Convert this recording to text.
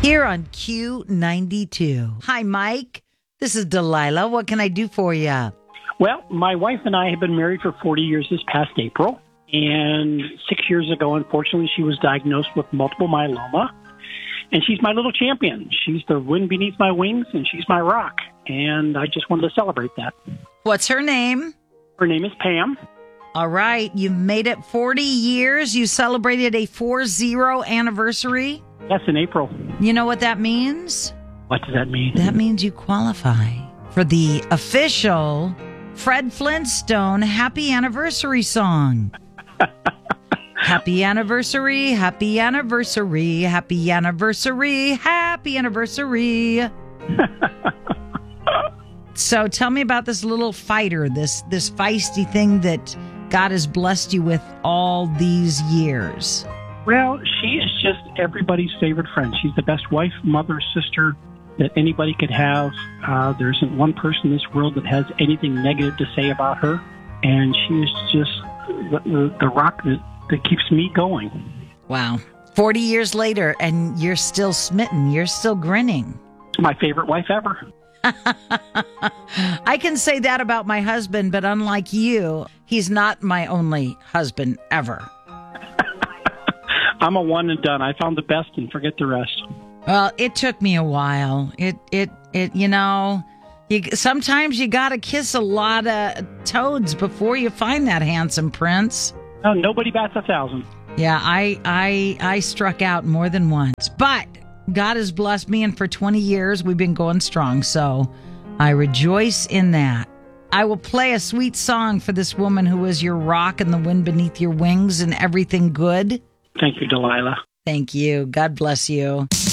Here on Q92. Hi, Mike. This is Delilah. What can I do for you? Well, my wife and I have been married for 40 years this past April. And 6 years ago, unfortunately, she was diagnosed with multiple myeloma. And she's my little champion. She's the wind beneath my wings, and she's my rock. And I just wanted to celebrate that. What's her name? Her name is Pam. All right. You've made it 40 years. You celebrated a 40 anniversary. Yes, in April. You know what that means? What does that mean? That means you qualify for the official Fred Flintstone Happy Anniversary song. Happy anniversary, happy anniversary, happy anniversary, happy anniversary. So tell me about this little fighter, this feisty thing that God has blessed you with all these years. Well, she is just everybody's favorite friend. She's the best wife, mother, sister that anybody could have. There isn't one person in this world that has anything negative to say about her. And she is just the rock that keeps me going. Wow. 40 years later, and you're still smitten. You're still grinning. My favorite wife ever. I can say that about my husband, but unlike you, he's not my only husband ever. I'm a one and done. I found the best and forget the rest. Well, it took me a while. Sometimes you got to kiss a lot of toads before you find that handsome prince. No, nobody bats 1,000. Yeah, I struck out more than once, but God has blessed me, and for 20 years we've been going strong, so I rejoice in that. I will play a sweet song for this woman who is your rock and the wind beneath your wings and everything good. Thank you, Delilah. Thank you. God bless you.